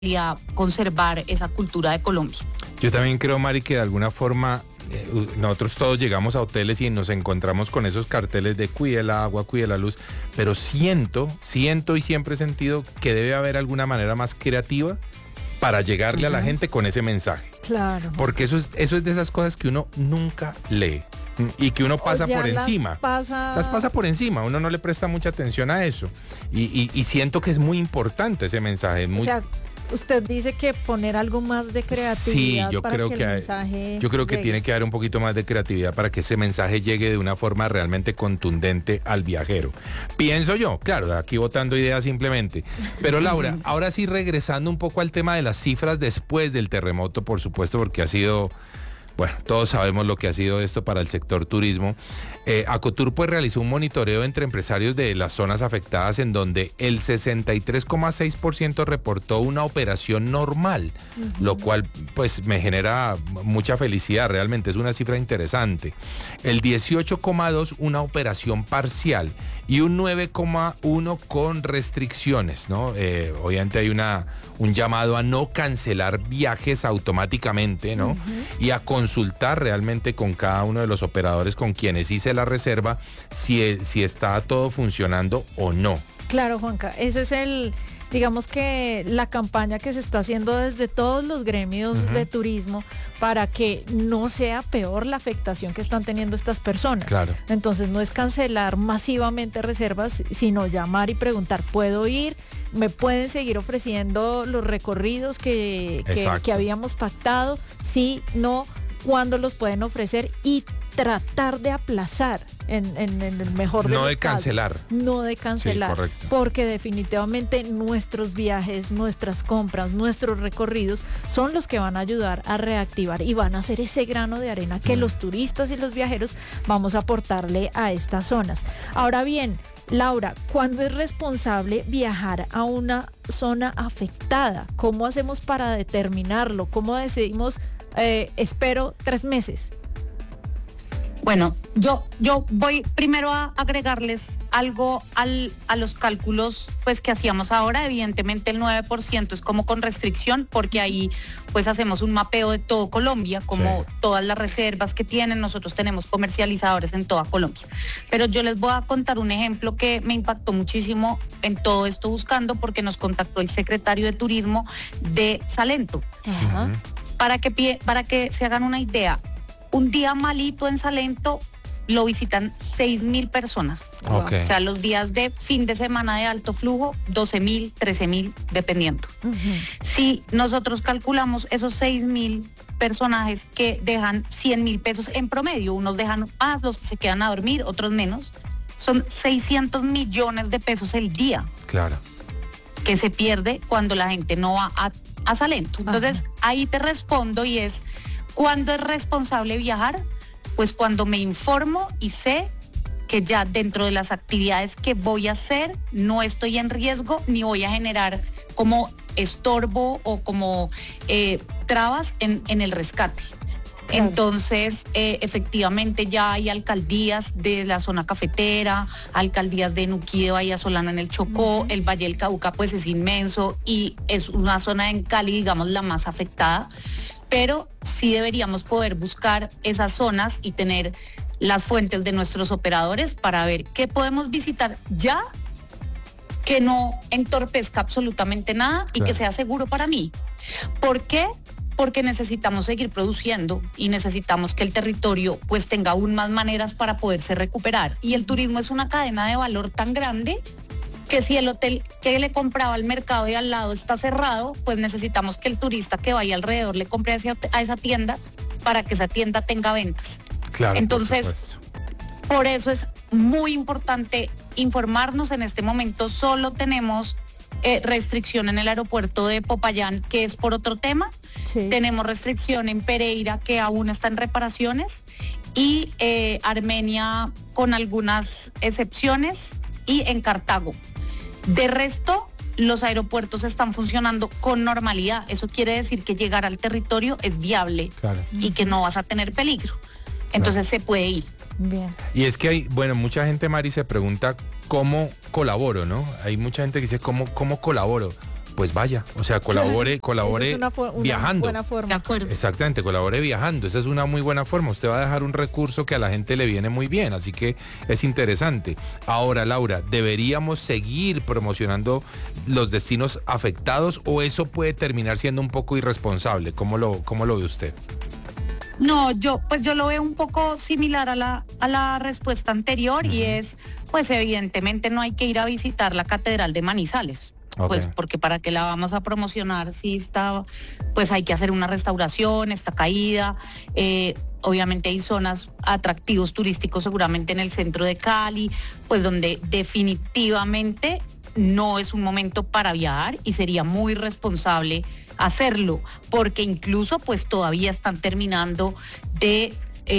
y a conservar esa cultura de Colombia. Yo también creo, Mari, que de alguna forma nosotros todos llegamos a hoteles y nos encontramos con esos carteles de cuide el agua, cuide la luz, pero siento y siempre he sentido que debe haber alguna manera más creativa para llegarle a la gente con ese mensaje. Claro. Porque eso es de esas cosas que uno nunca lee y que uno pasa por encima. Las pasa por encima, uno no le presta mucha atención a eso. Y siento que es muy importante ese mensaje. O sea, usted dice que poner algo más de creatividad. Sí, yo para creo que el mensaje yo creo que llegue. tiene que haber un poquito más de creatividad para que ese mensaje llegue de una forma realmente contundente al viajero. Pienso yo, claro, aquí botando ideas simplemente. Pero Laura, ahora sí regresando un poco al tema de las cifras después del terremoto, por supuesto, porque ha sido... Bueno, todos sabemos lo que ha sido esto para el sector turismo. Acotur pues realizó un monitoreo entre empresarios de las zonas afectadas en donde el 63,6% reportó una operación normal, lo cual pues me genera mucha felicidad, realmente es una cifra interesante. El 18,2% una operación parcial y un 9,1% con restricciones, ¿no? Obviamente hay un llamado a no cancelar viajes automáticamente, ¿no? Y a consultar realmente con cada uno de los operadores con quienes hice la reserva si está todo funcionando o no. Claro, Juanca, ese es digamos que la campaña que se está haciendo desde todos los gremios de turismo para que no sea peor la afectación que están teniendo estas personas. Claro. Entonces no es cancelar masivamente reservas, sino llamar y preguntar, ¿puedo ir? ¿Me pueden seguir ofreciendo los recorridos que habíamos pactado? Sí, no, ¿cuándo los pueden ofrecer? Y tratar de aplazar en el mejor de los casos. Cancelar. No de cancelar. Sí, correcto. Porque definitivamente nuestros viajes, nuestras compras, nuestros recorridos son los que van a ayudar a reactivar y van a ser ese grano de arena que los turistas y los viajeros vamos a aportarle a estas zonas. Ahora bien, Laura, ¿cuándo es responsable viajar a una zona afectada? ¿Cómo hacemos para determinarlo? ¿Cómo decidimos, espero 3 meses? Bueno, yo voy primero a agregarles algo a los cálculos pues que hacíamos ahora. Evidentemente el 9% es como con restricción, porque ahí pues hacemos un mapeo de todo Colombia, como todas las reservas que tienen. Nosotros tenemos comercializadores en toda Colombia. Pero yo les voy a contar un ejemplo que me impactó muchísimo en todo esto buscando, porque nos contactó el secretario de Turismo de Salento. Para que se hagan una idea, un día malito en Salento lo visitan 6,000 personas. Okay. O sea, los días de fin de semana de alto flujo, 12,000, 13,000, dependiendo. Si nosotros calculamos esos 6,000 personajes que dejan 100,000 pesos en promedio, unos dejan más, los que se quedan a dormir, otros menos, son 600 millones de pesos el día. Claro. Que se pierde cuando la gente no va a Salento. Entonces, ahí te respondo y es... ¿Cuándo es responsable viajar? Pues cuando me informo y sé que ya dentro de las actividades que voy a hacer no estoy en riesgo ni voy a generar como estorbo o como trabas en el rescate. Entonces, efectivamente ya hay alcaldías de la zona cafetera, alcaldías de Nuquí, de Bahía Solano en el Chocó, el Valle del Cauca pues es inmenso y es una zona en Cali, digamos, la más afectada. Pero sí deberíamos poder buscar esas zonas y tener las fuentes de nuestros operadores para ver qué podemos visitar ya, que no entorpezca absolutamente nada y que sea seguro para mí. ¿Por qué? Porque necesitamos seguir produciendo y necesitamos que el territorio pues tenga aún más maneras para poderse recuperar. Y el turismo es una cadena de valor tan grande que si el hotel que le compraba al mercado de al lado está cerrado, pues necesitamos que el turista que vaya alrededor le compre a esa tienda para que esa tienda tenga ventas. Claro. Entonces, por eso es muy importante informarnos. En este momento solo tenemos restricción en el aeropuerto de Popayán, que es por otro tema. Tenemos restricción en Pereira, que aún está en reparaciones, y Armenia con algunas excepciones, y en Cartago. De resto, los aeropuertos están funcionando con normalidad. Eso quiere decir que llegar al territorio es viable y que no vas a tener peligro. Entonces se puede ir. Bien. Y es que hay, mucha gente, Mari, se pregunta cómo colaboro, ¿no? Hay mucha gente que dice, ¿cómo colaboro? pues vaya, o sea, colabore Esa es una viajando. buena forma. De acuerdo. Exactamente, colabore viajando. Esa es una muy buena forma. Usted va a dejar un recurso que a la gente le viene muy bien, así que es interesante. Ahora, Laura, ¿deberíamos seguir promocionando los destinos afectados o eso puede terminar siendo un poco irresponsable? ¿Cómo lo ve usted? No, yo lo veo un poco similar a la respuesta anterior y es, pues evidentemente no hay que ir a visitar la Catedral de Manizales. Okay. Pues porque para qué la vamos a promocionar si está, pues hay que hacer una restauración, está caída. Obviamente hay zonas, atractivos turísticos seguramente en el centro de Cali, pues donde definitivamente no es un momento para viajar y sería muy responsable hacerlo, porque incluso pues todavía están terminando de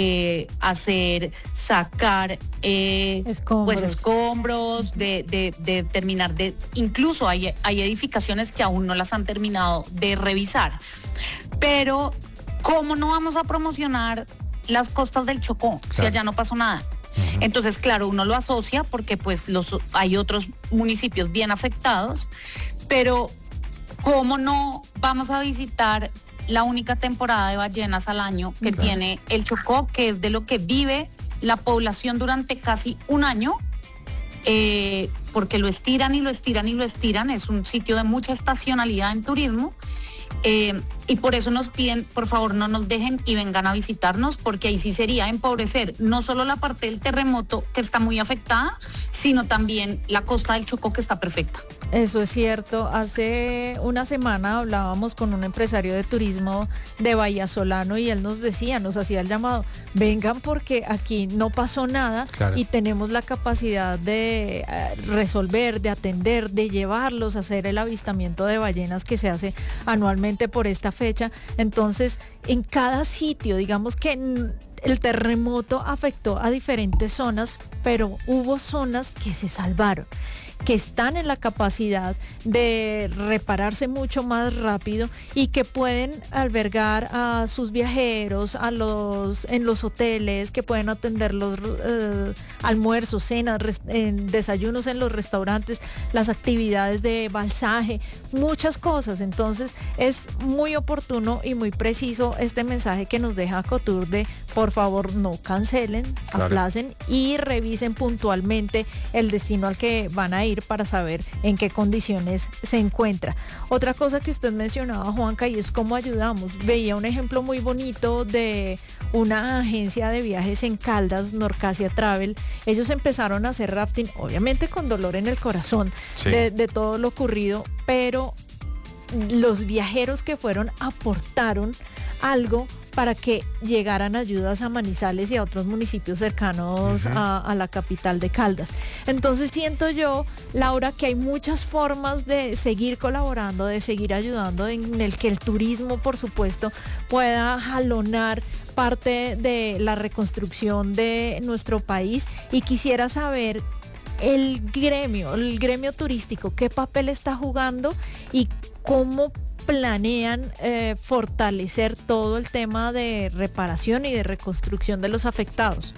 sacar pues escombros, de terminar de, incluso hay edificaciones que aún no las han terminado de revisar. Pero ¿cómo no vamos a promocionar las costas del Chocó si allá no pasó nada? Entonces, claro, uno lo asocia porque pues hay otros municipios bien afectados, pero ¿cómo no vamos a visitar la única temporada de ballenas al año que tiene el Chocó, que es de lo que vive la población durante casi un año? Porque lo estiran y lo estiran y lo estiran, es un sitio de mucha estacionalidad en turismo. Y por eso nos piden, por favor, no nos dejen y vengan a visitarnos, porque ahí sí sería empobrecer no solo la parte del terremoto que está muy afectada, sino también la costa del Chocó que está perfecta. Eso es cierto. Hace una semana hablábamos con un empresario de turismo de Bahía Solano y él nos hacía el llamado, vengan porque aquí no pasó nada y tenemos la capacidad de resolver, de atender, de llevarlos a hacer el avistamiento de ballenas que se hace anualmente por esta fecha. Entonces, en cada sitio, digamos que el terremoto afectó a diferentes zonas, pero hubo zonas que se salvaron, que están en la capacidad de repararse mucho más rápido y que pueden albergar a sus viajeros en los hoteles, que pueden atender los almuerzos, cenas, desayunos en los restaurantes, las actividades de balsaje, muchas cosas. Entonces es muy oportuno y muy preciso este mensaje que nos deja Cotur de por favor no cancelen, aplacen y revisen puntualmente el destino al que van a ir para saber en qué condiciones se encuentra. Otra cosa que usted mencionaba, Juanca, y es cómo ayudamos. Veía un ejemplo muy bonito de una agencia de viajes en Caldas, Norcasia Travel. Ellos empezaron a hacer rafting, obviamente con dolor en el corazón de todo lo ocurrido, pero los viajeros que fueron aportaron algo para que llegaran ayudas a Manizales y a otros municipios cercanos a la capital de Caldas. Entonces siento yo, Laura, que hay muchas formas de seguir colaborando, de seguir ayudando, en el que el turismo, por supuesto, pueda jalonar parte de la reconstrucción de nuestro país. Y quisiera saber el gremio turístico, qué papel está jugando y cómo planean fortalecer todo el tema de reparación y de reconstrucción de los afectados.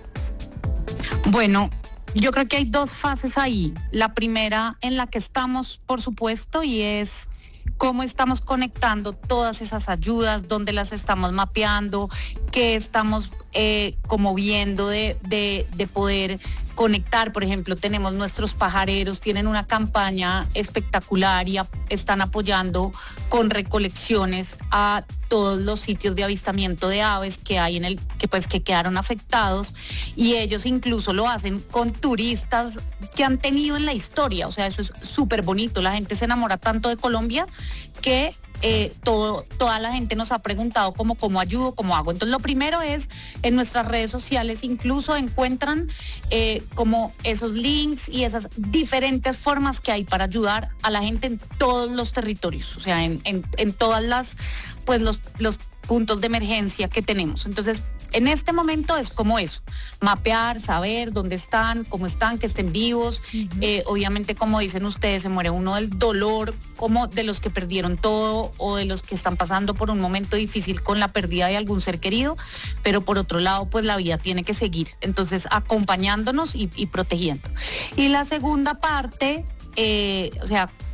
Bueno, yo creo que hay dos fases ahí. La primera en la que estamos, por supuesto, y es cómo estamos conectando todas esas ayudas, dónde las estamos mapeando, qué estamos como viendo de poder conectar. Por ejemplo, tenemos nuestros pajareros, tienen una campaña espectacular y están apoyando con recolecciones a todos los sitios de avistamiento de aves que hay que quedaron afectados, y ellos incluso lo hacen con turistas que han tenido en la historia. O sea, eso es súper bonito. La gente se enamora tanto de Colombia que toda la gente nos ha preguntado cómo ayudo, cómo hago. Entonces, lo primero es, en nuestras redes sociales incluso encuentran como esos links y esas diferentes formas que hay para ayudar a la gente en todos los territorios, o sea, en todas las, pues los puntos de emergencia que tenemos. Entonces, en este momento es como eso, mapear, saber dónde están, cómo están, que estén vivos. Obviamente, como dicen ustedes, se muere uno del dolor, como de los que perdieron todo o de los que están pasando por un momento difícil con la pérdida de algún ser querido, pero por otro lado, pues la vida tiene que seguir. Entonces, acompañándonos y protegiendo. Y la segunda parte, o sea,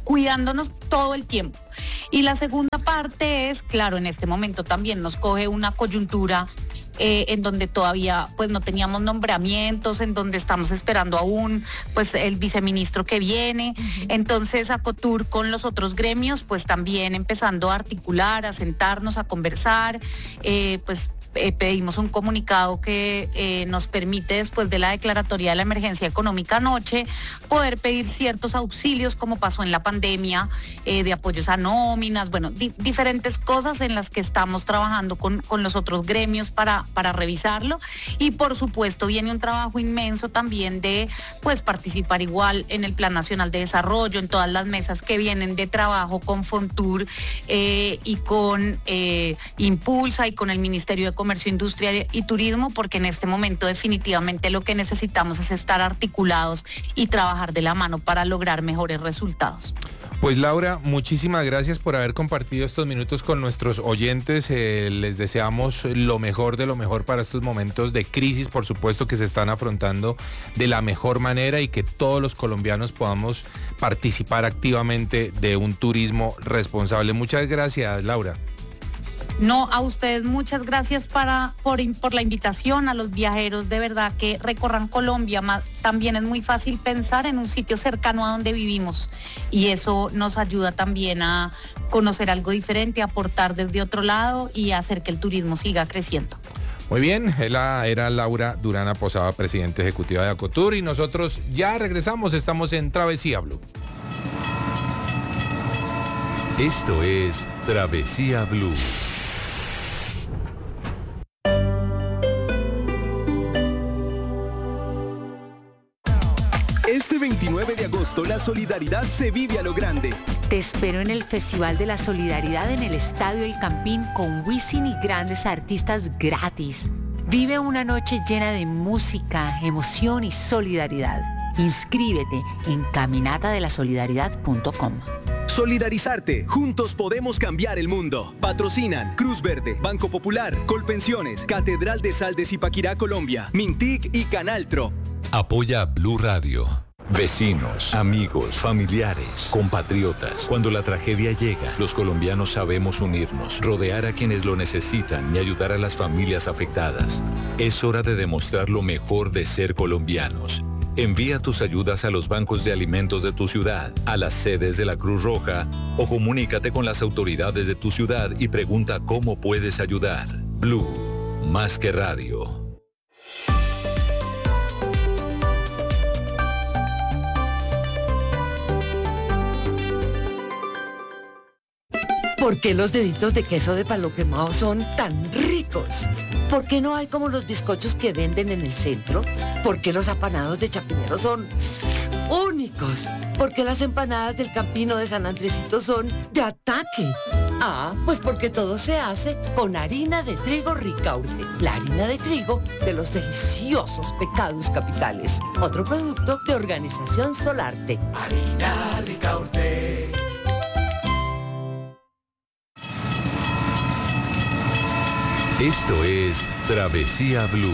cuidándonos todo el tiempo. Y la segunda parte es, claro, en este momento también nos coge una coyuntura en donde todavía pues no teníamos nombramientos, en donde estamos esperando aún pues el viceministro que viene. Entonces Acotur con los otros gremios pues también empezando a articular, a sentarnos, a conversar, pedimos un comunicado que nos permite, después de la declaratoria de la emergencia económica anoche, poder pedir ciertos auxilios, como pasó en la pandemia, de apoyos a nóminas, bueno, diferentes cosas en las que estamos trabajando con los otros gremios para revisarlo. Y por supuesto viene un trabajo inmenso también de pues participar igual en el Plan Nacional de Desarrollo, en todas las mesas que vienen de trabajo con Fontur y con Impulsa y con el Ministerio de Comercio, Industria y Turismo, porque en este momento definitivamente lo que necesitamos es estar articulados y trabajar de la mano para lograr mejores resultados. Pues Laura, muchísimas gracias por haber compartido estos minutos con nuestros oyentes. Les deseamos lo mejor de lo mejor para estos momentos de crisis, por supuesto, que se están afrontando de la mejor manera y que todos los colombianos podamos participar activamente de un turismo responsable. Muchas gracias, Laura. No, a ustedes muchas gracias por la invitación, a los viajeros, de verdad que recorran Colombia. También es muy fácil pensar en un sitio cercano a donde vivimos y eso nos ayuda también a conocer algo diferente, a aportar desde otro lado y a hacer que el turismo siga creciendo. Muy bien, ella era Laura Durana Posada, presidenta ejecutiva de Acotur, y nosotros ya regresamos, estamos en Travesía Blue. Esto es Travesía Blue. Este 29 de agosto la solidaridad se vive a lo grande. Te espero en el Festival de la Solidaridad en el Estadio El Campín con Wisin y grandes artistas gratis. Vive una noche llena de música, emoción y solidaridad. Inscríbete en caminatadelasolidaridad.com. Solidarizarte, juntos podemos cambiar el mundo. Patrocinan Cruz Verde, Banco Popular, Colpensiones, Catedral de Sal de Zipaquirá, Colombia, Mintic y Canaltro. Apoya Blue Radio. Vecinos, amigos, familiares, compatriotas. Cuando la tragedia llega, los colombianos sabemos unirnos, rodear a quienes lo necesitan y ayudar a las familias afectadas. Es hora de demostrar lo mejor de ser colombianos. Envía tus ayudas a los bancos de alimentos de tu ciudad, a las sedes de la Cruz Roja o comunícate con las autoridades de tu ciudad y pregunta cómo puedes ayudar. Blue, más que radio. ¿Por qué los deditos de queso de palo quemado son tan ricos? ¿Por qué no hay como los bizcochos que venden en el centro? ¿Por qué los apanados de Chapinero son únicos? ¿Por qué las empanadas del Campino de San Andresito son de ataque? Ah, pues porque todo se hace con harina de trigo Ricaurte, la harina de trigo de los deliciosos pecados capitales. Otro producto de Organización Solarte. Harina Ricaurte. Esto es Travesía Blue.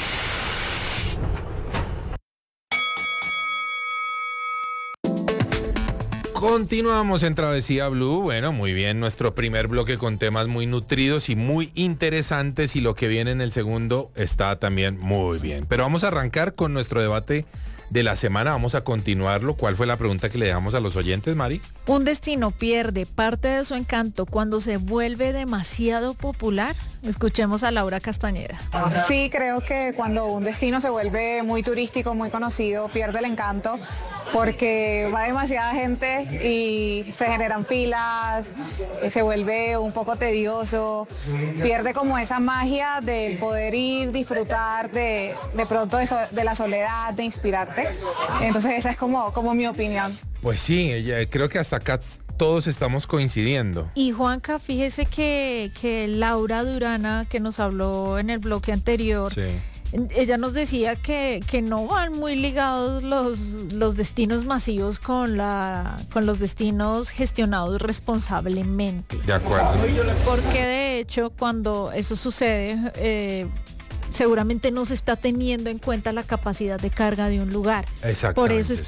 Continuamos en Travesía Blue. Bueno, muy bien, nuestro primer bloque con temas muy nutridos y muy interesantes, y lo que viene en el segundo está también muy bien. Pero vamos a arrancar con nuestro debate de la semana, vamos a continuarlo. ¿Cuál fue la pregunta que le dejamos a los oyentes, Mari? ¿Un destino pierde parte de su encanto cuando se vuelve demasiado popular? Escuchemos a Laura Castañeda. Sí, creo que cuando un destino se vuelve muy turístico, muy conocido, pierde el encanto porque va demasiada gente y se generan filas, se vuelve un poco tedioso, pierde como esa magia del poder ir, disfrutar de pronto de la soledad, de inspirarte. Entonces esa es como mi opinión. Pues sí, creo que hasta acá todos estamos coincidiendo. Y Juanca, fíjese que Laura Durana, que nos habló en el bloque anterior, sí, ella nos decía que no van muy ligados los destinos masivos con los destinos gestionados responsablemente. De acuerdo. Porque de hecho, cuando eso sucede, seguramente no se está teniendo en cuenta la capacidad de carga de un lugar. Exactamente. Por eso es que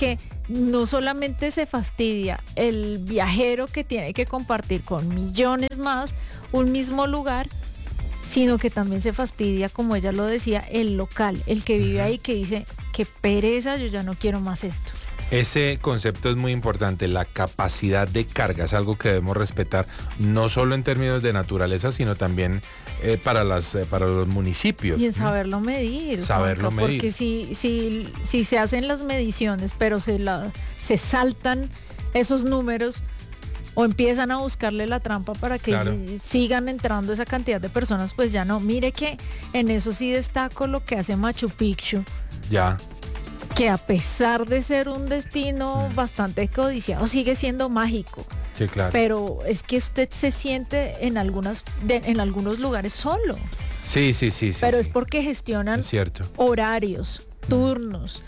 no solamente se fastidia el viajero que tiene que compartir con millones más un mismo lugar, sino que también se fastidia, como ella lo decía, el local, el que vive ahí, que dice, qué pereza, yo ya no quiero más esto. Ese concepto es muy importante, la capacidad de carga, es algo que debemos respetar, no solo en términos de naturaleza, sino también para los municipios. Y en saberlo medir. Saberlo Juanca, medir. Porque si se hacen las mediciones, pero se saltan esos números o empiezan a buscarle la trampa para que Claro. sigan entrando esa cantidad de personas, pues ya no. Mire que en eso sí destaco lo que hace Machu Picchu, Ya. que a pesar de ser un destino bastante codiciado, sigue siendo mágico. Sí, claro. Pero es que usted se siente en algunos lugares solo. Sí. Pero sí. es porque gestionan Es cierto. horarios, turnos,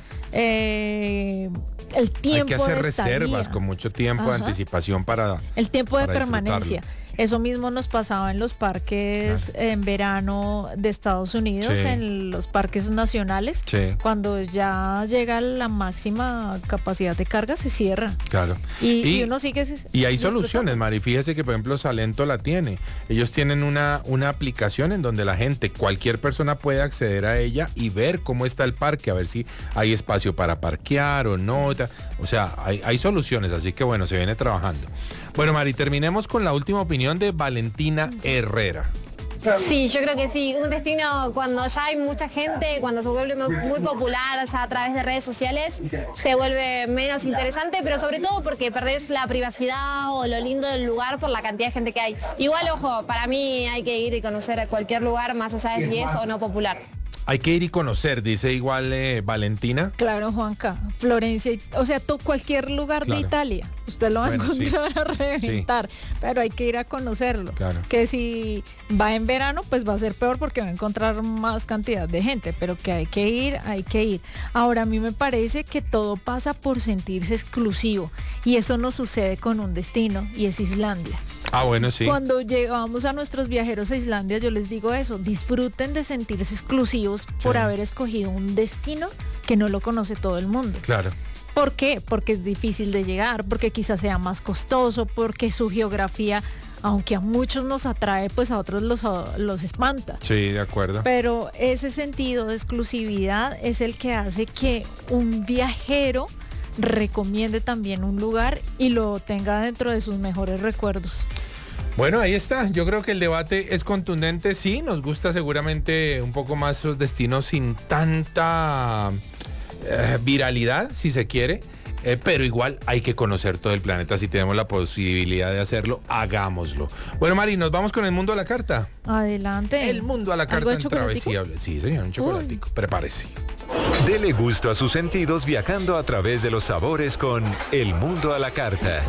el tiempo Hay que hacer de reservas estadía, con mucho tiempo de Ajá. anticipación para... el tiempo de para permanencia. disfrutarlo. Eso mismo nos pasaba en los parques en verano de Estados Unidos, Sí. en los parques nacionales. Sí. Cuando ya llega la máxima capacidad de carga, se cierra. Claro. Y uno sigue. Y hay disfrutando. soluciones, Mari. Fíjese que, por ejemplo, Salento la tiene. Ellos tienen una aplicación en donde la gente, cualquier persona puede acceder a ella y ver cómo está el parque, a ver si hay espacio para parquear o no. O sea, hay soluciones, así que bueno, se viene trabajando. Bueno, Mari, terminemos con la última opinión de Valentina Herrera. Sí, yo creo que sí. Un destino cuando ya hay mucha gente, cuando se vuelve muy popular ya a través de redes sociales, se vuelve menos interesante, pero sobre todo porque perdés la privacidad o lo lindo del lugar por la cantidad de gente que hay. Igual, ojo, para mí hay que ir y conocer cualquier lugar más allá de si es o no popular. Hay que ir y conocer, dice igual Valentina. Claro, Juanca. Florencia, o sea, cualquier lugar Claro. de Italia. Usted lo va Bueno, a encontrar a reventar, pero hay que ir a conocerlo. Claro. Que si va en verano, pues va a ser peor porque va a encontrar más cantidad de gente, pero que hay que ir, hay que ir. Ahora, a mí me parece que todo pasa por sentirse exclusivo y eso no sucede con un destino y es Islandia. Ah, bueno, sí. Cuando llevamos a nuestros viajeros a Islandia, yo les digo eso, disfruten de sentirse exclusivos por haber escogido un destino que no lo conoce todo el mundo. Claro. ¿Por qué? Porque es difícil de llegar, porque quizás sea más costoso, porque su geografía, aunque a muchos nos atrae, pues a otros los espanta. Sí, de acuerdo. Pero ese sentido de exclusividad es el que hace que un viajero recomiende también un lugar y lo tenga dentro de sus mejores recuerdos. Bueno, ahí está. Yo creo que el debate es contundente. Sí, nos gusta seguramente un poco más esos destinos sin tanta viralidad, si se quiere. Pero igual hay que conocer todo el planeta. Si tenemos la posibilidad de hacerlo, hagámoslo. Bueno, Mari, nos vamos con el mundo a la carta. Adelante. El mundo a la ¿Algo carta de en chocolatico? Travesía. Sí, señor, un chocolatico. Prepárese. Dele gusto a sus sentidos viajando a través de los sabores con El Mundo a la Carta.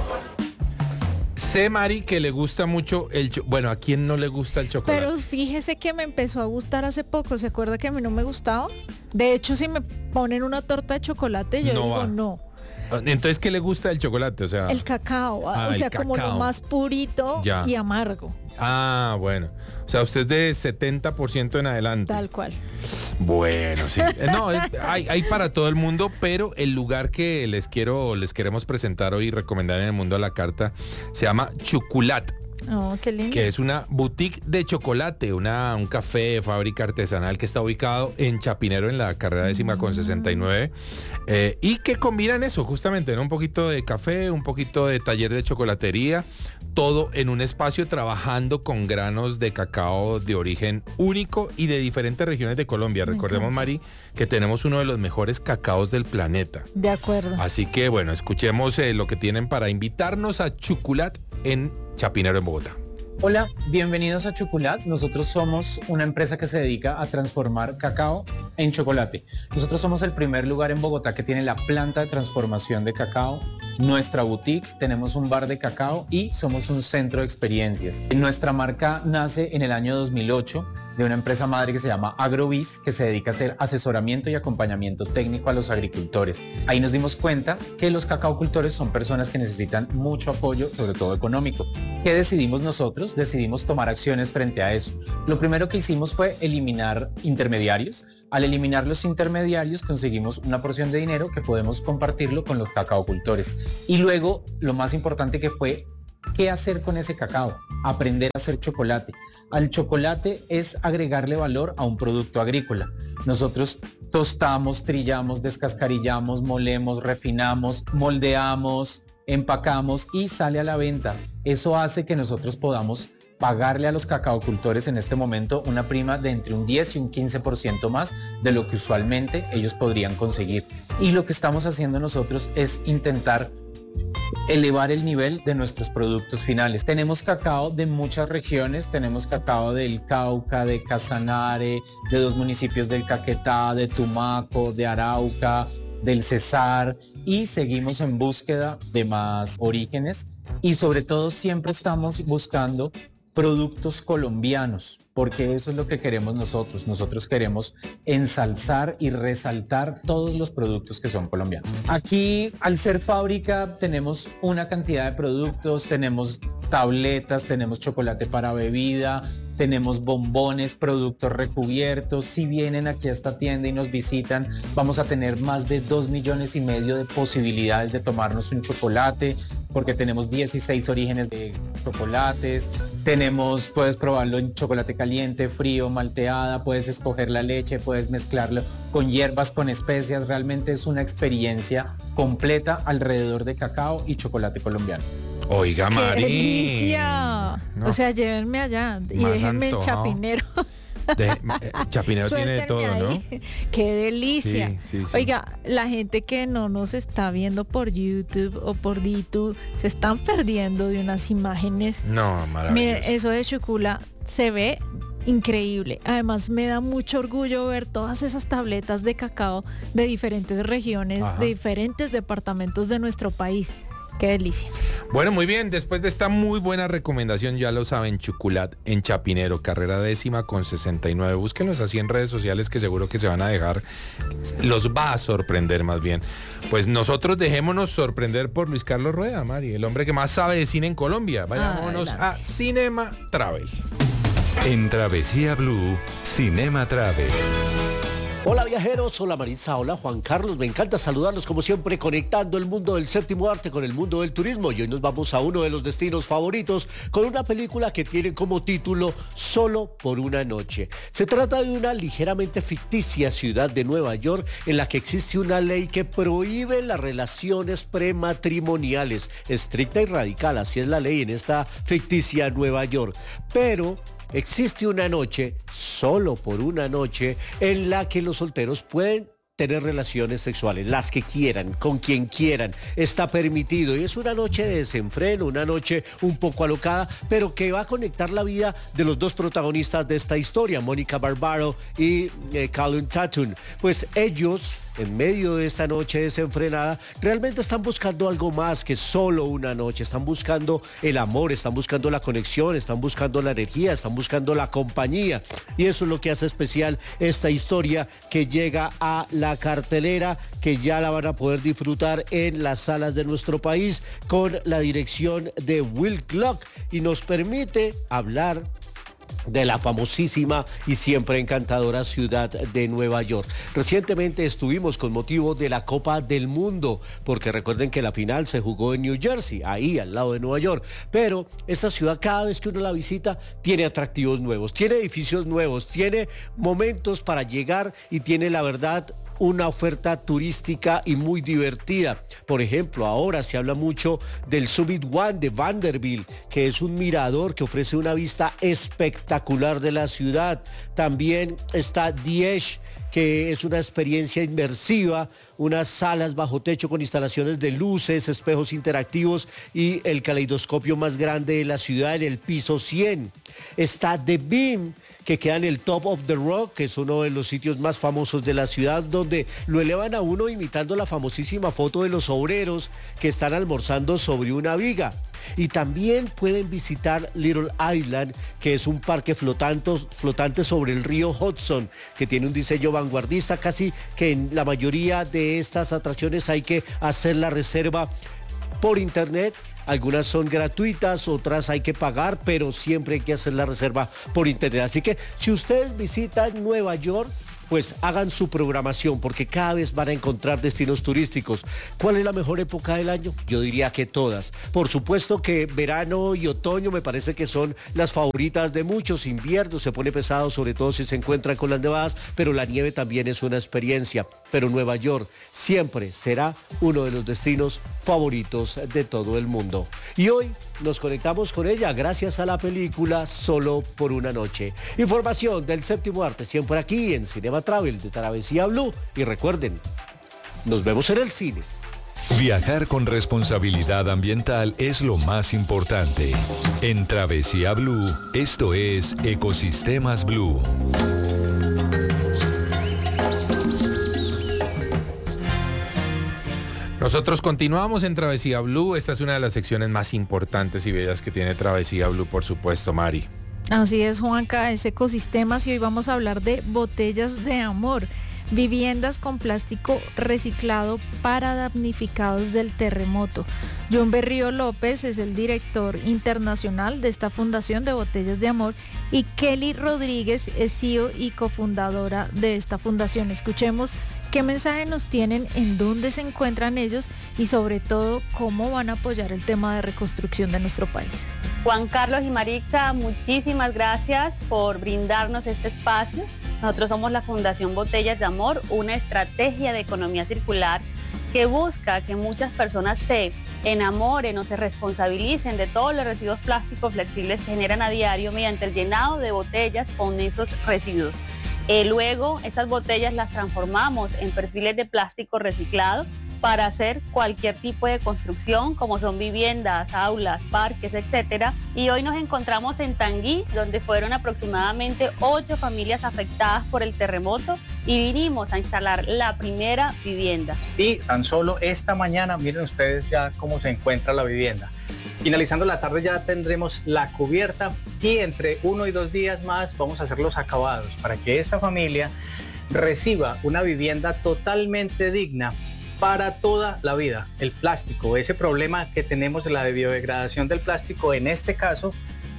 Sé, Mari, que le gusta mucho bueno, ¿a quién no le gusta el chocolate? Pero fíjese que me empezó a gustar hace poco. ¿Se acuerda que a mí no me gustaba? De hecho, si me ponen una torta de chocolate, yo No digo va. no. Entonces, ¿qué le gusta el chocolate? O sea, El cacao, o el sea, como lo cacao. más purito Ya. y amargo. Ah, bueno. O sea, usted es de 70% en adelante. Tal cual. Bueno, sí. No, hay para todo el mundo, pero el lugar que les queremos presentar hoy y recomendar en el mundo a la carta se llama Chuculat, Oh, qué lindo. que es una boutique de chocolate, un café, fábrica artesanal que está ubicado en Chapinero, en la carrera 10ª con 69, y que combinan eso justamente, ¿no? Un poquito de café, un poquito de taller de chocolatería, todo en un espacio trabajando con granos de cacao de origen único y de diferentes regiones de Colombia. Me Recordemos, encanta. Mari, que tenemos uno de los mejores cacaos del planeta. De acuerdo. Así que bueno, escuchemos lo que tienen para invitarnos a Chuculat en Chapinero, en Bogotá. Hola, bienvenidos a Chuculat. Nosotros somos una empresa que se dedica a transformar cacao en chocolate. Nosotros somos el primer lugar en Bogotá que tiene la planta de transformación de cacao, nuestra boutique, tenemos un bar de cacao y somos un centro de experiencias. Nuestra marca nace en el año 2008 de una empresa madre que se llama Agrovis, que se dedica a hacer asesoramiento y acompañamiento técnico a los agricultores. Ahí nos dimos cuenta que los cacaocultores son personas que necesitan mucho apoyo, sobre todo económico. ¿Qué decidimos nosotros? Decidimos tomar acciones frente a eso. Lo primero que hicimos fue eliminar intermediarios. Al eliminar los intermediarios conseguimos una porción de dinero que podemos compartirlo con los cacaocultores. Y luego lo más importante que fue, ¿qué hacer con ese cacao? Aprender a hacer chocolate. Al chocolate es agregarle valor a un producto agrícola. Nosotros tostamos, trillamos, descascarillamos, molemos, refinamos, moldeamos, empacamos y sale a la venta. Eso hace que nosotros podamos pagarle a los cacaocultores en este momento una prima de entre un 10 y un 15% más de lo que usualmente ellos podrían conseguir. Y lo que estamos haciendo nosotros es intentar elevar el nivel de nuestros productos finales. Tenemos cacao de muchas regiones, tenemos cacao del Cauca, de Casanare, de 2 municipios del Caquetá, de Tumaco, de Arauca, del Cesar, y seguimos en búsqueda de más orígenes y sobre todo siempre estamos buscando productos colombianos, porque eso es lo que queremos nosotros. Nosotros queremos ensalzar y resaltar todos los productos que son colombianos. Aquí, al ser fábrica, tenemos una cantidad de productos, tenemos tabletas, tenemos chocolate para bebida, tenemos bombones, productos recubiertos. Si vienen aquí a esta tienda y nos visitan, vamos a tener más de 2,5 millones de posibilidades de tomarnos un chocolate, porque tenemos 16 orígenes de chocolates. Puedes probarlo en chocolate caliente, frío, malteada, puedes escoger la leche, puedes mezclarlo con hierbas, con especias. Realmente es una experiencia completa alrededor de cacao y chocolate colombiano. Oiga, Mari. ¡Qué delicia! No. O sea, llévenme allá y déjenme en Chapinero. Chapinero tiene de todo, ¿no? ¡Qué delicia! Sí. Oiga, la gente que no nos está viendo por YouTube o por YouTube se están perdiendo de unas imágenes. No, maravilloso. Miren, eso de Chucula se ve increíble. Además, me da mucho orgullo ver todas esas tabletas de cacao de diferentes regiones, de diferentes departamentos de nuestro país. Qué delicia. Bueno, muy bien, después de esta muy buena recomendación, ya lo saben, Chuculat en Chapinero, carrera 10ª con 69. Búsquenlos así en redes sociales que seguro que se van a dejar, los va a sorprender más bien. Pues nosotros dejémonos sorprender por Luis Carlos Rueda, Mari, el hombre que más sabe de cine en Colombia. Vayámonos a Cinema Travel. En Travesía Blue, Cinema Travel. Hola viajeros, hola Marisa, hola Juan Carlos, me encanta saludarlos como siempre, conectando el mundo del séptimo arte con el mundo del turismo, y hoy nos vamos a uno de los destinos favoritos con una película que tiene como título Solo por una noche. Se trata de una ligeramente ficticia ciudad de Nueva York en la que existe una ley que prohíbe las relaciones prematrimoniales, estricta y radical, así es la ley en esta ficticia Nueva York, pero existe una noche, solo por una noche, en la que los solteros pueden tener relaciones sexuales, las que quieran, con quien quieran, está permitido, y es una noche de desenfreno, una noche un poco alocada, pero que va a conectar la vida de los dos protagonistas de esta historia, Mónica Barbaro y Callum Tatum. Pues ellos, en medio de esta noche desenfrenada, realmente están buscando algo más que solo una noche. Están buscando el amor, están buscando la conexión, están buscando la energía, están buscando la compañía. Y eso es lo que hace especial esta historia, que llega a la cartelera, que ya la van a poder disfrutar en las salas de nuestro país con la dirección de Will Gluck, y nos permite hablar de la famosísima y siempre encantadora ciudad de Nueva York. Recientemente estuvimos con motivo de la Copa del Mundo, porque recuerden que la final se jugó en New Jersey, ahí al lado de Nueva York, pero esta ciudad, cada vez que uno la visita, tiene atractivos nuevos, tiene edificios nuevos, tiene momentos para llegar y tiene, la verdad, una oferta turística y muy divertida. Por ejemplo, ahora se habla mucho del Summit One de Vanderbilt, que es un mirador que ofrece una vista espectacular de la ciudad. También está The Edge, que es una experiencia inmersiva, unas salas bajo techo con instalaciones de luces, espejos interactivos y el caleidoscopio más grande de la ciudad en el piso 100. Está The Beam, que queda en el Top of the Rock, que es uno de los sitios más famosos de la ciudad, donde lo elevan a uno imitando la famosísima foto de los obreros que están almorzando sobre una viga. Y también pueden visitar Little Island, que es un parque flotante sobre el río Hudson, que tiene un diseño vanguardista, casi que en la mayoría de estas atracciones hay que hacer la reserva por internet. Algunas son gratuitas, otras hay que pagar, pero siempre hay que hacer la reserva por internet. Así que si ustedes visitan Nueva York, pues hagan su programación porque cada vez van a encontrar destinos turísticos. ¿Cuál es la mejor época del año? Yo diría que todas. Por supuesto que verano y otoño me parece que son las favoritas de muchos. Invierno se pone pesado, sobre todo si se encuentran con las nevadas, pero la nieve también es una experiencia. Pero Nueva York siempre será uno de los destinos favoritos de todo el mundo. Y hoy nos conectamos con ella gracias a la película Solo por una noche. Información del Séptimo Arte siempre aquí en Cinema Travel de Travesía Blue. Y recuerden, nos vemos en el cine. Viajar con responsabilidad ambiental es lo más importante. En Travesía Blue, esto es Ecosistemas Blue. Nosotros continuamos en Travesía Blue. Esta es una de las secciones más importantes y bellas que tiene Travesía Blue, por supuesto, Mari. Así es, Juanca, es Ecosistemas y hoy vamos a hablar de botellas de amor, viviendas con plástico reciclado para damnificados del terremoto. John Berrío López es el director internacional de esta Fundación de Botellas de Amor y Kelly Rodríguez es CEO y cofundadora de esta fundación. Escuchemos qué mensaje nos tienen, en dónde se encuentran ellos y sobre todo cómo van a apoyar el tema de reconstrucción de nuestro país. Juan Carlos y Marixa, muchísimas gracias por brindarnos este espacio. Nosotros somos la Fundación Botellas de Amor, una estrategia de economía circular que busca que muchas personas se enamoren o se responsabilicen de todos los residuos plásticos flexibles que generan a diario mediante el llenado de botellas con esos residuos. Luego, estas botellas las transformamos en perfiles de plástico reciclado para hacer cualquier tipo de construcción, como son viviendas, aulas, parques, etc. Y hoy nos encontramos en Tanguy, donde fueron aproximadamente 8 familias afectadas por el terremoto y vinimos a instalar la primera vivienda. Y tan solo esta mañana, miren ustedes ya cómo se encuentra la vivienda. Finalizando la tarde ya tendremos la cubierta y entre 1 y 2 días más vamos a hacer los acabados para que esta familia reciba una vivienda totalmente digna para toda la vida. El plástico, ese problema que tenemos de la biodegradación del plástico, en este caso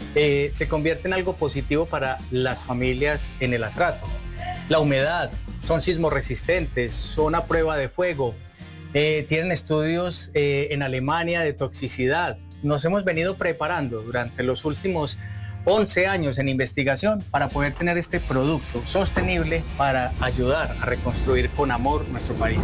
se convierte en algo positivo para las familias en el atrato. La humedad, son sismos resistentes, son a prueba de fuego, tienen estudios en Alemania de toxicidad. Nos hemos venido preparando durante los últimos 11 años en investigación para poder tener este producto sostenible para ayudar a reconstruir con amor nuestro país.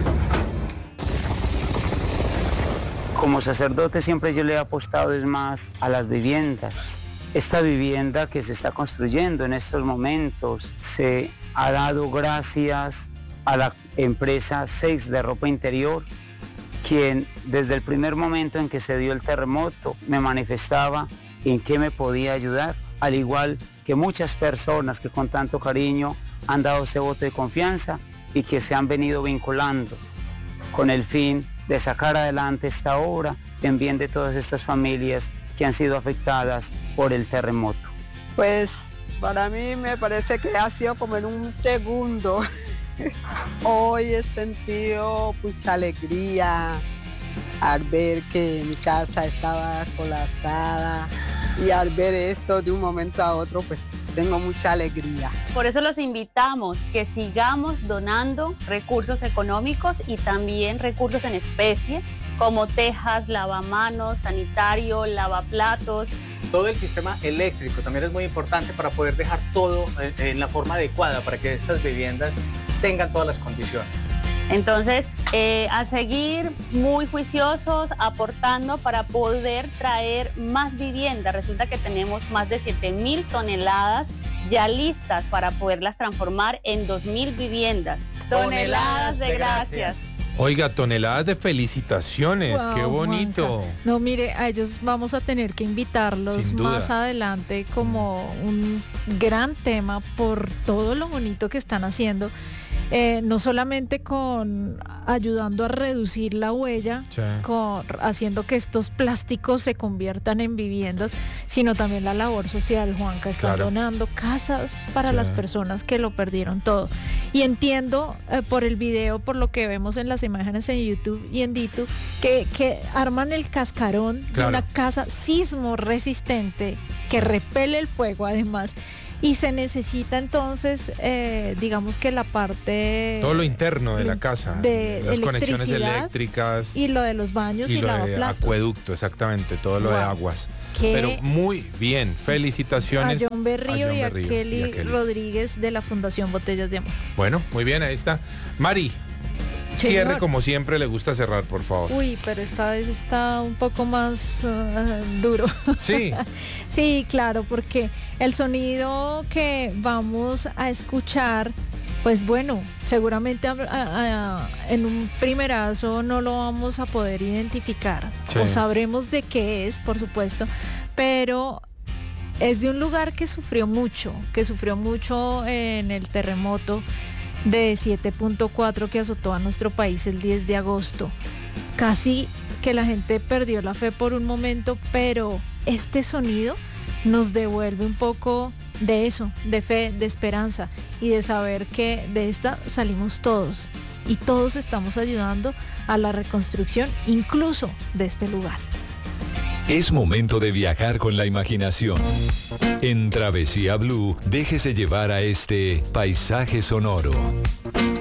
Como sacerdote siempre yo le he apostado es más a las viviendas. Esta vivienda que se está construyendo en estos momentos se ha dado gracias a la empresa 6 de ropa interior, quien desde el primer momento en que se dio el terremoto me manifestaba en qué me podía ayudar, al igual que muchas personas que con tanto cariño han dado ese voto de confianza y que se han venido vinculando con el fin de sacar adelante esta obra en bien de todas estas familias que han sido afectadas por el terremoto. Pues para mí me parece que ha sido como en un segundo. Hoy he sentido mucha alegría al ver que mi casa estaba colapsada y al ver esto de un momento a otro, pues tengo mucha alegría. Por eso los invitamos que sigamos donando recursos económicos y también recursos en especie, como tejas, lavamanos, sanitario, lavaplatos. Todo el sistema eléctrico también es muy importante para poder dejar todo en la forma adecuada para que estas viviendas tengan todas las condiciones. Entonces, a seguir muy juiciosos, aportando para poder traer más viviendas. Resulta que tenemos más de 7.000 toneladas ya listas para poderlas transformar en 2.000 viviendas. Toneladas de gracias. Oiga, toneladas de felicitaciones, wow, qué bonito. Juanca. No, mire, a ellos vamos a tener que invitarlos más adelante como un gran tema por todo lo bonito que están haciendo. No solamente con ayudando a reducir la huella, sí, con haciendo que estos plásticos se conviertan en viviendas, sino también la labor social, Juanca, están donando casas para las personas que lo perdieron todo. Y entiendo por el video, por lo que vemos en las imágenes en YouTube y en Ditu, que arman el cascarón de una casa sismo resistente que repele el fuego además. Y se necesita entonces, digamos que la parte... Todo lo interno de la casa, de las conexiones electricidad eléctricas. Y lo de los baños y lo de lavaplatos. acueducto, exactamente, todo lo de aguas. Pero muy bien, felicitaciones A John Berrío y a Berrío Kelly Rodríguez de la Fundación Botellas de Amor. Bueno, muy bien, ahí está. Mari, cierre como siempre, le gusta cerrar, por favor. Uy, pero esta vez está un poco más duro. Sí. Sí, claro, porque el sonido que vamos a escuchar, pues bueno, seguramente en un primerazo no lo vamos a poder identificar. Sí. O sabremos de qué es, por supuesto, pero es de un lugar que sufrió mucho en el terremoto de 7.4 que azotó a nuestro país el 10 de agosto. Casi que la gente perdió la fe por un momento, pero este sonido nos devuelve un poco de eso, de fe, de esperanza y de saber que de esta salimos todos y todos estamos ayudando a la reconstrucción incluso de este lugar. Es momento de viajar con la imaginación. En Travesía Blue, déjese llevar a este paisaje sonoro.